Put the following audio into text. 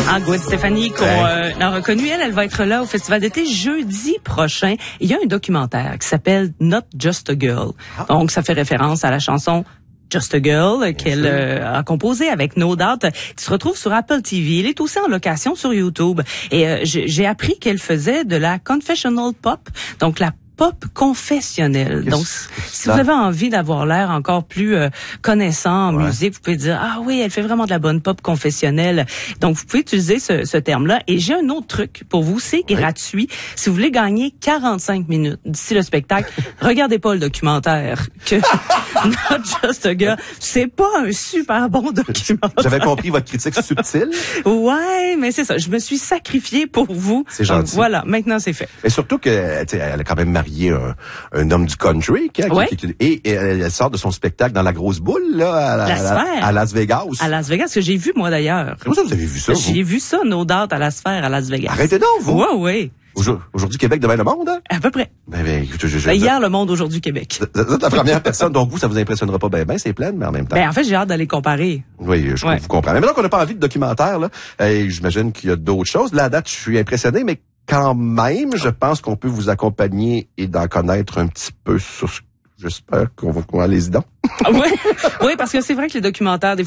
Ah, Gwen Stefani, qu'on a reconnu, elle va être là au Festival d'été jeudi prochain. Il y a un documentaire qui s'appelle Not Just a Girl. Donc, ça fait référence à la chanson Just a Girl qu'elle a composé avec No Doubt, qui se retrouve sur Apple TV. Il est aussi en location sur YouTube. Et j'ai appris qu'elle faisait de la confessional pop, donc la pop confessionnelle. Donc, si vous avez envie d'avoir l'air encore plus connaissant en musique, vous pouvez dire, ah oui, elle fait vraiment de la bonne pop confessionnelle. Donc, vous pouvez utiliser ce terme-là. Et j'ai un autre truc pour vous, c'est gratuit. Si vous voulez gagner 45 minutes d'ici le spectacle, regardez pas le documentaire que Not Just a Girl. C'est pas un super bon documentaire. J'avais compris votre critique subtile. Ouais, mais c'est ça. Je me suis sacrifiée pour vous. C'est gentil. Donc, voilà, maintenant c'est fait. Et surtout que, elle a quand même marié un homme du country, et elle sort de son spectacle dans la grosse boule, là, à Las Vegas. À Las Vegas, que j'ai vu, moi, d'ailleurs. Comment ça, vous avez vu ça, vous? J'ai vu ça, No Doubt, à la Sphère, à Las Vegas. Arrêtez donc, vous! Ouais. Aujourd'hui, Québec, demain, le monde, hein? À peu près. Écoute, hier, le monde, aujourd'hui, Québec. Vous êtes la première personne, donc vous, ça vous impressionnera pas c'est plein, mais en même temps. En fait, j'ai hâte d'aller comparer. Oui, je vous comprends. Mais maintenant qu'on n'a pas envie de documentaire, là, j'imagine qu'il y a d'autres choses. Là, à date, je suis impressionné, mais quand même, je pense qu'on peut vous accompagner et d'en connaître un petit peu sur ce. J'espère qu'on va allez-y donc. Oui, parce que c'est vrai que les documentaires, des